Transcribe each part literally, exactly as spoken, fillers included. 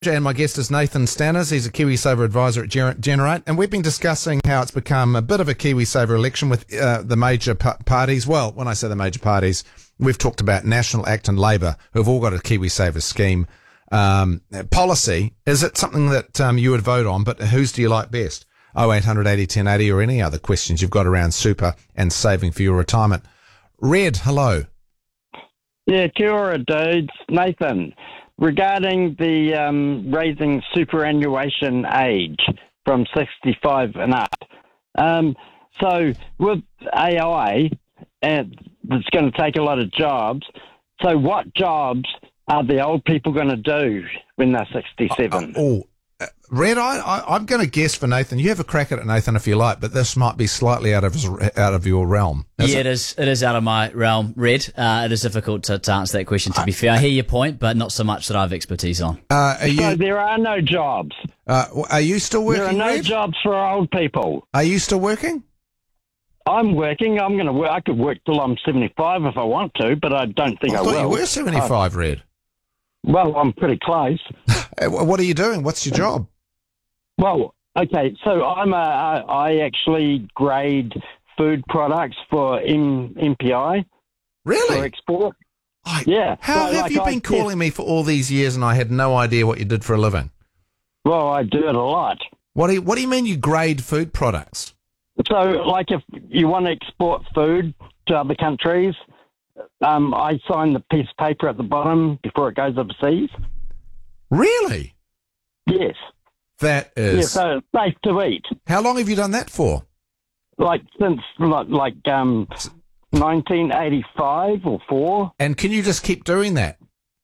And my guest is Nathan Stanners. He's a KiwiSaver advisor at Ger- Generate, and we've been discussing how it's become a bit of a KiwiSaver election with uh, the major p- parties. Well, when I say the major parties, we've talked about National, Act and Labour, who've all got a KiwiSaver scheme. Um, policy, is it something that um, you would vote on, but whose do you like best? oh eight hundred eighty ten eighty or any other questions you've got around super and saving for your retirement. Red, hello. Yeah, kia ora, dudes. Nathan. Regarding the um, raising superannuation age from sixty-five and up. Um, so with A I, and it's going to take a lot of jobs. So what jobs are the old people going to do when they're sixty-seven? Oh, oh uh, Red, I, I, I'm going to guess for Nathan. You have a crack at it, Nathan, if you like, but this might be slightly out of his, out of your realm. Yeah, it? it is. It is out of my realm, Red. Uh, it is difficult to, to answer that question, to be fair. I hear your point, but not so much that I have expertise on. Uh, are you, so there are no jobs. Uh, are you still working, There are no Red? jobs for old people. Are you still working? I'm working. I'm going to work. I could work till I'm seventy-five if I want to, but I don't think I, I, thought will. you were seventy-five, Uh, Red. Well, I'm pretty close. What are you doing? What's your job? Well, okay, so I'm a, I I actually grade food products for M, MPI for Really? export. I, Yeah. How So, have like, you I been calling test- me for all these years and I had no idea what you did for a living? Well, I do it a lot. What do you, what do you mean you grade food products? So, like, if you want to export food to other countries, um, I sign the piece of paper at the bottom before it goes overseas. Really? Yes. That Yeah, is... so it's safe to eat. How long have you done that for? Like, since, like, like um, nineteen eighty-five or four. And can you just keep doing that?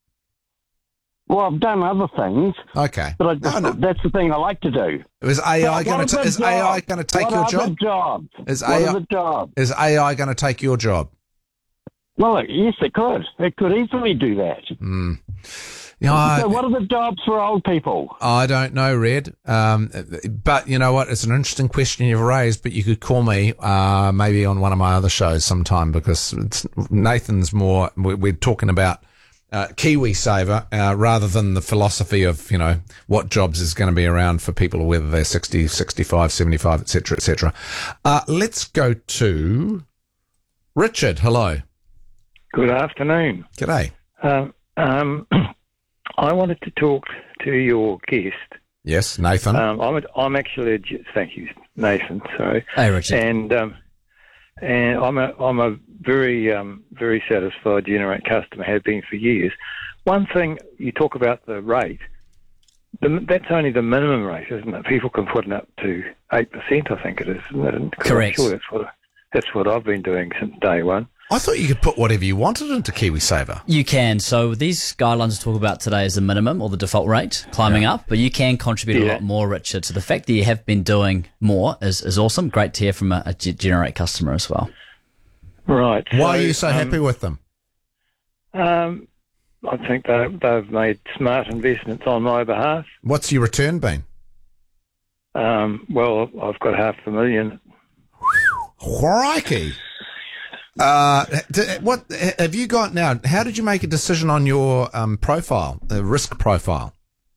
Well, I've done other things, Okay. but I just, No, no. that's the thing I like to do. Is A I What going are to the is A I jobs? going to take what your are job? The jobs? Is what A I are the jobs? Is A I going to take your job? Well, yes, it could. It could easily do that. Mm. You know, I, So what are the jobs for old people? I don't know, Red. Um, but you know what? It's an interesting question you've raised. But you could call me uh, maybe on one of my other shows sometime because it's, Nathan's more. We're, we're talking about uh, KiwiSaver uh, rather than the philosophy of you know what jobs is going to be around for people, whether they're sixty, sixty-five, seventy-five, et cetera, et cetera. Uh, let's go to Richard. Hello. Good afternoon. G'day. Um, um, I wanted to talk to your guest. Yes, Nathan. Um, I'm, a, I'm actually a, Ge- thank you, Nathan. Sorry. Hey, Richard. And um, and I'm a I'm a very um, very satisfied Generate customer. Have been for years. One thing you talk about the rate. The, that's only the minimum rate, isn't it? People can put it up to eight percent. I think it is, isn't it? 'Cause Correct. I'm sure that's what that's what I've been doing since day one. I thought you could put whatever you wanted into KiwiSaver. You can. So these guidelines we talk about today is the minimum or the default rate climbing up, but you can contribute a Yeah. lot more, Richard. So the fact that you have been doing more is, is awesome. Great to hear from a, a Ge- Generate customer as well. Right. Why are you so um, happy with them? Um, I think they, they've made smart investments on my behalf. What's your return been? Um, well, I've got half a million. Crikey. Uh, d- what have you got now? How did you make a decision on your um, profile, the risk profile?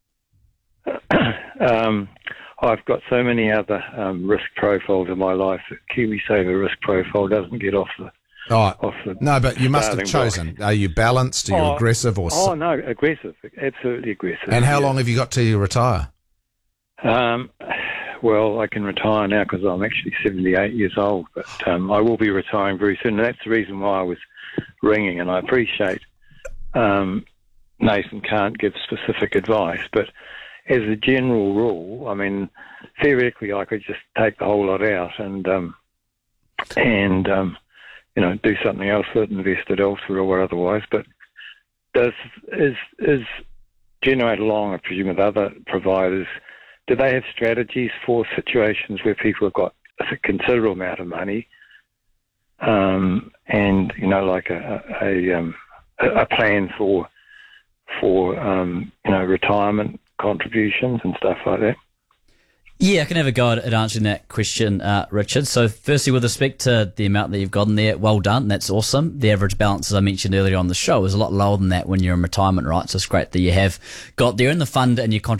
um, I've got so many other um, risk profiles in my life that KiwiSaver risk profile doesn't get off the Oh, off the. no, but you must have starting chosen. block. Are you balanced? Are you Oh, aggressive? Or Oh no, aggressive, absolutely aggressive. and how yeah. long have you got till you retire? Um, well, I can retire now because I'm actually seventy-eight years old, but um, I will be retiring very soon. And that's the reason why I was ringing, and I appreciate um, Nathan can't give specific advice, but as a general rule, I mean, theoretically, I could just take the whole lot out and um, and um, you know do something else with it, invest it elsewhere or otherwise. But does is is Generate along, I presume, with other providers? Do they have strategies for situations where people have got a considerable amount of money, um, and you know, like a a, um, a plan for for um, you know retirement contributions and stuff like that? Yeah, I can have a go at, at answering that question, uh, Richard. So firstly, with respect to the amount that you've gotten there, well done. That's awesome. The average balance, as I mentioned earlier on the show, is a lot lower than that when you're in retirement, right? So it's great that you have got there in the fund and your